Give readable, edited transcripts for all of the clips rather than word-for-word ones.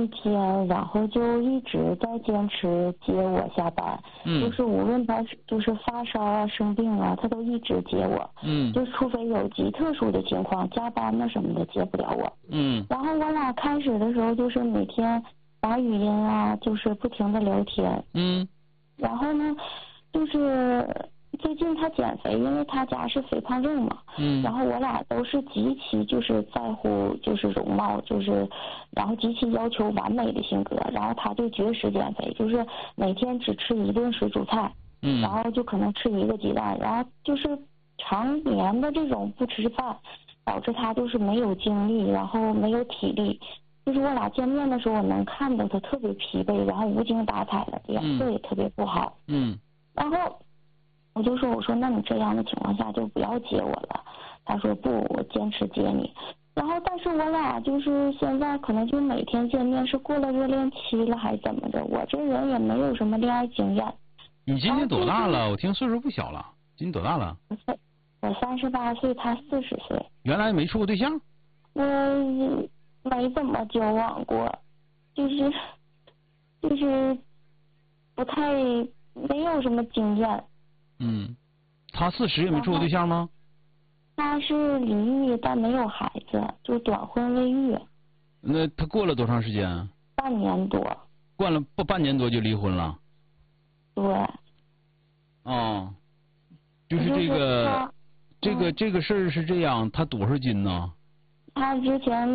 一天，然后就一直在坚持接我下班，就是无论他就是发烧啊、生病啊，他都一直接我，就除非有极特殊的情况，加班呐什么的接不了我，然后我俩开始的时候就是每天打语音啊，就是不停的聊天，然后呢，就是最近他减肥，因为他家是肥胖症嘛，然后我俩都是极其就是在乎就是容貌，就是然后极其要求完美的性格，然后他就绝食减肥，就是每天只吃一顿水煮菜，然后就可能吃一个鸡蛋，然后就是常年的这种不吃饭，导致他就是没有精力，然后没有体力。就是我俩见面的时候，我能看到他特别疲惫，然后无精打采的，脸色也特别不好。然后我就说，我说那你这样的情况下就不要接我了。他说不，我坚持接你。然后但是我俩就是现在可能就每天见面，是过了热恋期了还是怎么的？我这人也没有什么恋爱经验。 你今年多大了？我听岁数不小了。今年多大了？ 我38岁，他40岁。 原来没处过对象？ 我没怎么交往过，就是不太没有什么经验。 他40也没处过对象吗？ 他是离异，但没有孩子，就短婚未育。 那他过了多长时间？ 半年多。 过了半年多就离婚了？ 对。 就是这个事儿是这样，他多少斤呢？ 他之前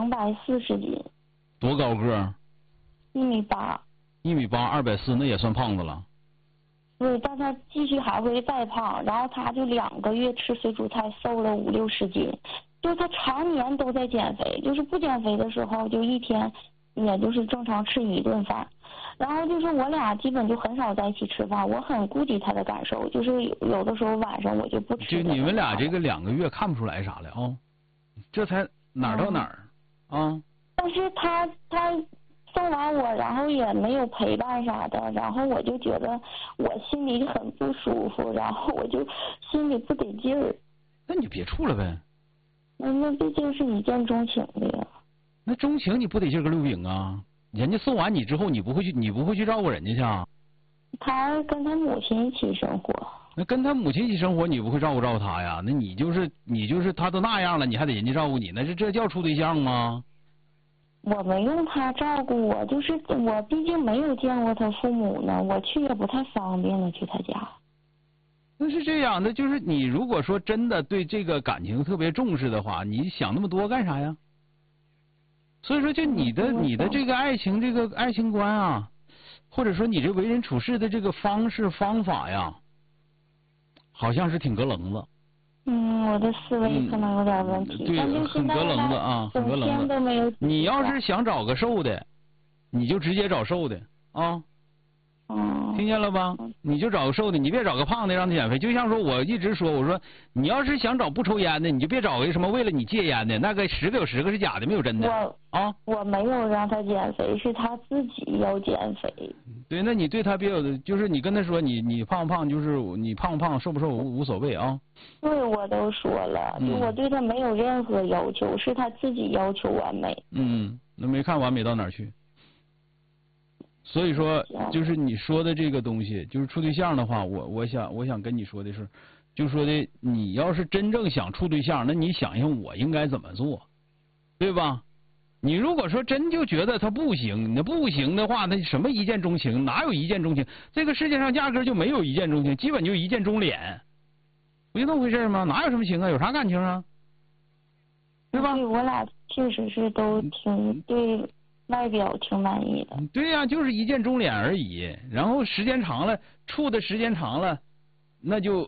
240斤。 多高个 ？1.8米。 1.8米，240，那也算胖子了。 对，但他继续还会再胖，然后他就2个月吃水煮菜瘦了50-60斤，就是他常年都在减肥，就是不减肥的时候就一天也就是正常吃1顿饭，然后就是我俩基本就很少在一起吃饭，我很顾及他的感受，就是有的时候晚上我就不吃。 就你们俩这个2个月看不出来啥来啊？这才哪儿到哪儿啊？ 但是他送完我，然后也没有陪伴啥的，然后我就觉得我心里很不舒服，然后我就心里不得劲儿。 那你就别处了呗。 那毕竟是一见钟情的呀。 那钟情你不得劲儿个溜饼啊？人家送完你之后，你不会去照顾人家去啊？ 他跟他母亲一起生活。 那跟他母亲一起生活，你不会照顾他呀？那你就是他都那样了，你还得人家照顾你，那这叫处对象吗？ 我没用他照顾我，就是我毕竟没有见过他父母呢，我去也不太方便呢，去他家。 那是这样的，就是你如果说真的对这个感情特别重视的话，你想那么多干啥呀？所以说，就你的这个爱情观啊，或者说你这为人处事的这个方式方法呀，好像是挺隔棱子。 我的思维可能有点问题。 对，很隔棱子啊，很隔棱子。你要是想找个瘦的，你就直接找瘦的啊。听见了吧？你就找个瘦的，你别找个胖的让他减肥。就像说我一直说，我说你要是想找不抽烟的，你就别找个什么为了你戒烟的，那个10个有10个是假的，没有真的。 我没有让他减肥，是他自己要减肥。 对，那你对他别有，就是你跟他说你胖不胖，就是你胖不胖瘦不瘦无所谓啊。 对，我都说了，就我对他没有任何要求，是他自己要求完美。 那没看完美到哪儿去。所以说，就是你说的这个东西，就是处对象的话，我想跟你说的是，就说的你要是真正想处对象，那你想想我应该怎么做，对吧？你如果说真就觉得他不行，那不行的话，那什么一见钟情，哪有一见钟情？这个世界上压根就没有一见钟情，基本就一见钟脸，不就那么回事吗？哪有什么情啊？有啥感情啊？对吧？ 对，我俩确实是都挺对。外表挺满意的。 对呀，就是一见钟脸而已。然后时间长了，处的时间长了，那就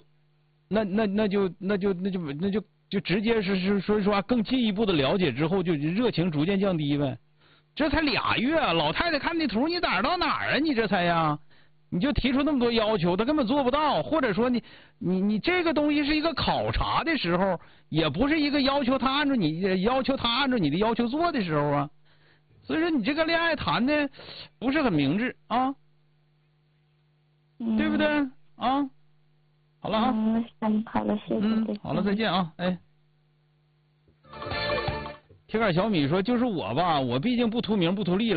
直接是说实话，更进一步的了解之后，就热情逐渐降低呗。这才2月，老太太看那图，你哪儿到哪儿啊？你这才呀，你就提出那么多要求，他根本做不到。或者说你这个东西是一个考察的时候，也不是一个要求他按照你的要求做的时候啊。所以说你这个恋爱谈的不是很明智啊，对不对啊？好了啊， 好了，谢谢。 好了，再见啊，哎。铁杆小米说，就是我吧，我毕竟不图名不图利了。